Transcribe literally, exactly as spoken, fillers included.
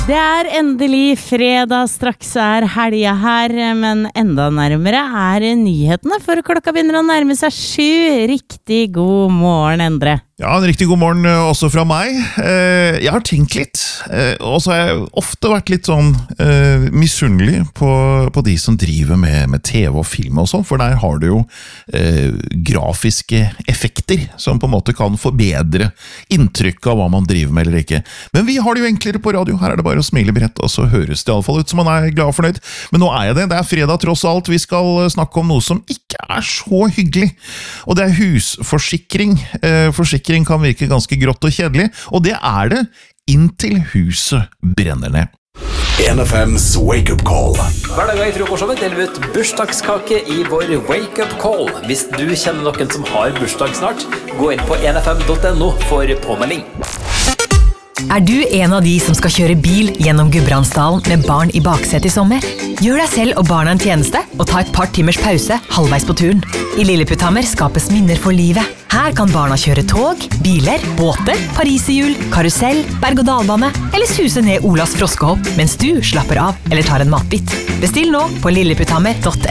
Det er endelig fredag, straks er helga her, men enda nærmere er nyhetene, for klokka begynner å nærme seg sju. Riktig god morgen, Endre. Ja, en riktig god morgen også fra meg. Jeg har tenkt litt, og så har jeg ofte vært litt sånn uh, misunnelig på, på de som driver med, med T V og film og sånn, for der har du jo uh, grafiske effekter som på en måte kan forbedre inntrykk av hva man driver med eller ikke. Men vi har det jo enklere på radio, her er det bare å smile brett, og så høres det i alle fall ut som man er glad og fornøyd. Men nå er jeg det, det er fredag tross alt, vi skal snakke om noe som ikke er så hyggelig, og det er husforsikring. Uh, forsikring kan virke ganske grått og kjedelig, og det er det inntil huset brenner ned. N F M's Wake Up Call. Hverdager i frokostshowet deler vi ut bursdagskake i vår Wake Up Call. Hvis du kjenner noen som har bursdag snart, gå inn på n f m punktum n o for påmelding. Er du en av de som skal kjøre bil gjennom Gudbrandsdalen med barn i baksetet i sommer? Gjør deg selv og barna en tjeneste og ta et par timers pause halvveis på turen. I Lilleputthammer skapes minner for livet. Her kan barna kjøre tog, biler, båter, pariserhjul, karusell, berg-og-dalbane eller suse ned Olas froskehopp mens du slapper av eller tar en matbit. Bestill nå på lilleputthammer punktum